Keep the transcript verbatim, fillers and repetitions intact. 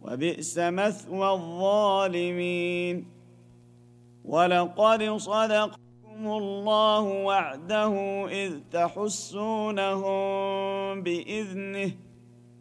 وبئس مثوى الظالمين. ولقد صدقكم الله وعده إذ تحسونهم بإذنه